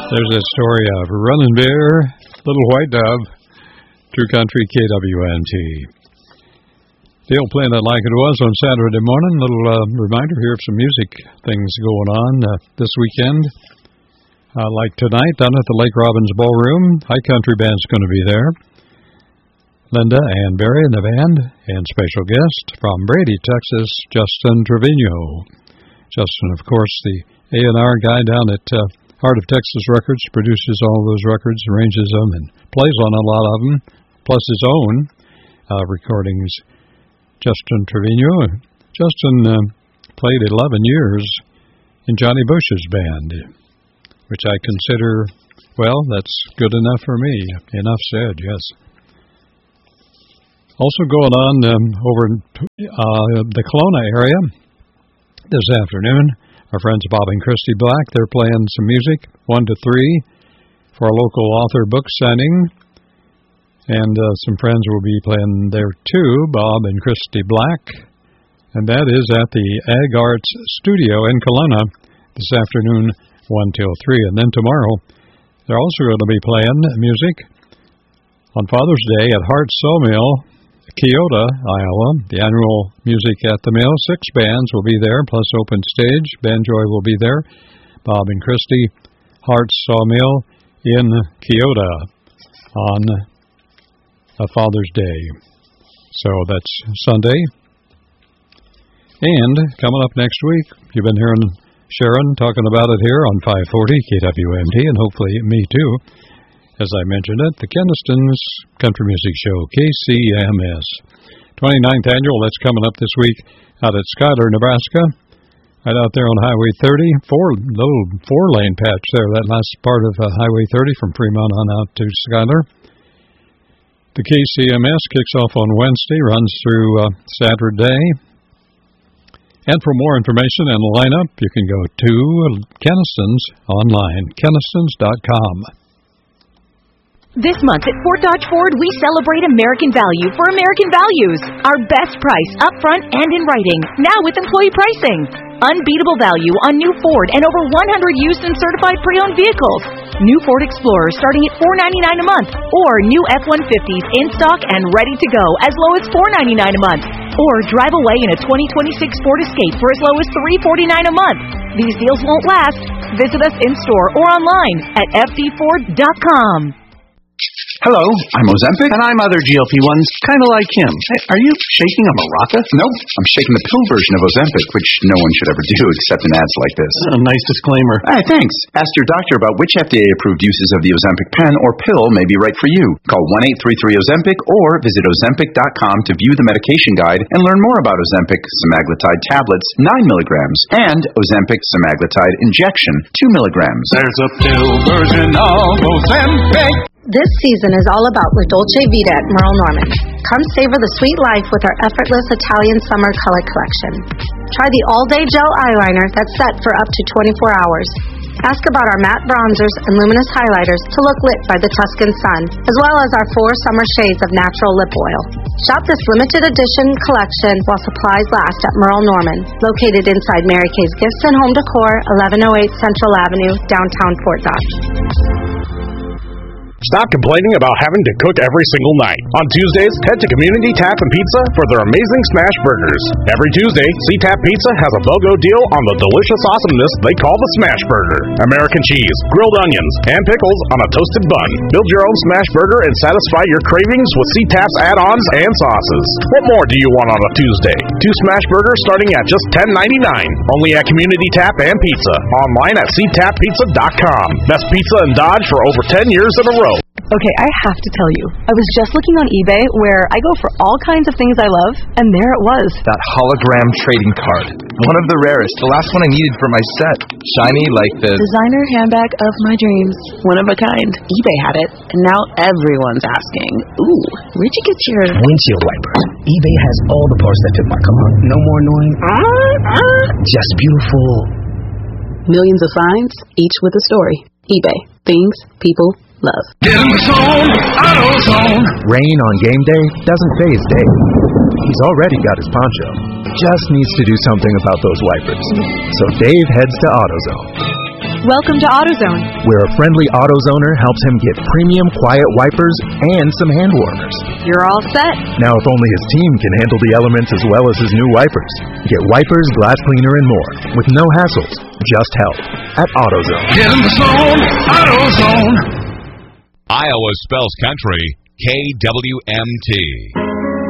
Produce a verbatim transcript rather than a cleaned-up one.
There's that story of Running Bear, Little White Dove, True Country K W M T. Deal playing it like it was on Saturday morning. Little uh, reminder here of some music things going on uh, this weekend. Uh, like tonight down at the Lake Robbins Ballroom, High Country Band's going to be there. Linda and Barry in the band, and special guest from Brady, Texas, Justin Trevino. Justin, of course, the A and R guy down at uh, Heart of Texas Records, produces all those records, arranges them, and plays on a lot of them, plus his own uh, recordings. Justin Trevino. Justin uh, played eleven years in Johnny Bush's band, which I consider, well, that's good enough for me. Enough said, yes. Also going on um, over in uh, the Kelowna area this afternoon, our friends Bob and Christy Black, they're playing some music, one to three, for a local author book signing. And uh, some friends will be playing there too, Bob and Christy Black. And that is at the Ag Arts Studio in Kelowna this afternoon, one till three. And then tomorrow, they're also going to be playing music on Father's Day at Hart Sawmill, Keota, Iowa. The annual Music at the Mill. Six bands will be there, plus open stage. Banjoy will be there. Bob and Christy, Hart Sawmill in Keota on a Father's Day. So that's Sunday. And coming up next week, you've been hearing Sharon talking about it here on five forty K W M T, and hopefully me too. As I mentioned it, the Kenniston's Country Music Show, K C M S. twenty-ninth annual, that's coming up this week out at Schuyler, Nebraska. Right out there on Highway thirty, four little four-lane patch there, that last part of uh, Highway thirty from Fremont on out to Schuyler. The K C M S kicks off on Wednesday, runs through uh, Saturday. And for more information and a lineup, you can go to Kenniston's online, Kennistons dot com. This month at Fort Dodge Ford, we celebrate American value for American values. Our best price up front and in writing, now with employee pricing. Unbeatable value on new Ford and over one hundred used and certified pre-owned vehicles. New Ford Explorers starting at four ninety-nine a month, or new F one fifties in stock and ready to go as low as four ninety-nine a month. Or drive away in a twenty twenty-six Ford Escape for as low as three forty-nine a month. These deals won't last. Visit us in-store or online at f d ford dot com. Hello, I'm Ozempic. And I'm other G L P ones, kind of like him. Hey, are you shaking a maraca? Nope, I'm shaking the pill version of Ozempic, which no one should ever do except in ads like this. Oh, nice disclaimer. Hey, thanks. Ask your doctor about which F D A-approved uses of the Ozempic pen or pill may be right for you. Call one eight three three Ozempic or visit ozempic dot com to view the medication guide and learn more about Ozempic semaglutide tablets, nine milligrams, and Ozempic semaglutide injection, two milligrams. There's a pill version of Ozempic. This season is all about La Dolce Vita at Merle Norman. Come savor the sweet life with our effortless Italian summer color collection. Try the all-day gel eyeliner that's set for up to twenty-four hours. Ask about our matte bronzers and luminous highlighters to look lit by the Tuscan sun, as well as our four summer shades of natural lip oil. Shop this limited edition collection while supplies last at Merle Norman, located inside Mary Kay's Gifts and Home Decor, eleven oh eight Central Avenue, downtown Fort Dodge. Stop complaining about having to cook every single night. On Tuesdays, head to Community Tap and Pizza for their amazing smash burgers. Every Tuesday, C-Tap Pizza has a BOGO deal on the delicious awesomeness they call the smash burger. American cheese, grilled onions, and pickles on a toasted bun. Build your own smash burger and satisfy your cravings with C-Tap's add-ons and sauces. What more do you want on a Tuesday? Two smash burgers starting at just ten ninety-nine. Only at Community Tap and Pizza. Online at c tap pizza dot com. Best pizza in Dodge for over ten years in a row. Okay, I have to tell you, I was just looking on eBay where I go for all kinds of things I love, and there it was. That hologram trading card. One of the rarest. The last one I needed for my set. Shiny like the designer handbag of my dreams. One of a kind. eBay had it, and now everyone's asking, ooh, where'd you get your windshield wipers? eBay has all the parts that fit my car. No more annoying. Uh, uh, just beautiful. Millions of finds, each with a story. eBay. Things people love. Get in the zone, AutoZone. Rain on game day doesn't faze Dave. He's already got his poncho. Just needs to do something about those wipers. So Dave heads to AutoZone. Welcome to AutoZone, where a friendly AutoZoner helps him get premium quiet wipers and some hand warmers. You're all set. Now, if only his team can handle the elements as well as his new wipers. Get wipers, glass cleaner, and more with no hassles, just help at AutoZone. Get in the zone, AutoZone. Iowa spells country, K W M T.